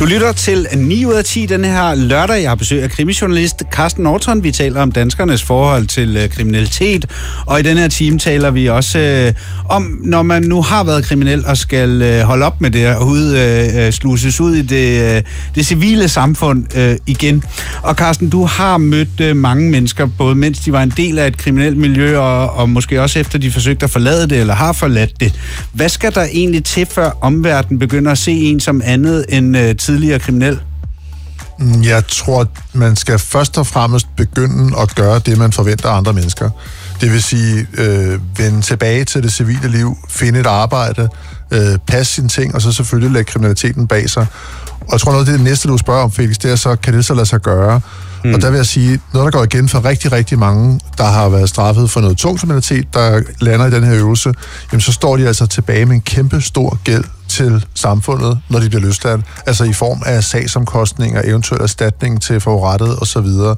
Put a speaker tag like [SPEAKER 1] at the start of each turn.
[SPEAKER 1] Du lytter til 9 ud af 10 den her lørdag. Jeg har besøg af krimijournalist Carsten Norton. Vi taler om danskernes forhold til kriminalitet, og i den her time taler vi også om, når man nu har været kriminel og skal holde op med det og sluses ud i det civile samfund igen. Og Carsten, du har mødt mange mennesker, både mens de var en del af et kriminelt miljø, og måske også efter de forsøgte at forlade det, eller har forladt det. Hvad skal der egentlig til, før omverdenen begynder at se en som andet end tidligere kriminel?
[SPEAKER 2] Jeg tror, man skal først og fremmest begynde at gøre det, man forventer af andre mennesker. Det vil sige, vende tilbage til det civile liv, finde et arbejde, passe sine ting, og så selvfølgelig lægge kriminaliteten bag sig. Og jeg tror, noget af det næste, du spørger om, Felix, det er så, kan det så lade sig gøre? Og der vil jeg sige, noget der går igen for rigtig, rigtig mange, der har været straffet for noget tung kriminalitet, der lander i den her øvelse, jamen så står de altså tilbage med en kæmpe stor gæld til samfundet, når de bliver løsladt. Altså i form af sagsomkostninger, eventuel erstatning til forurettet osv.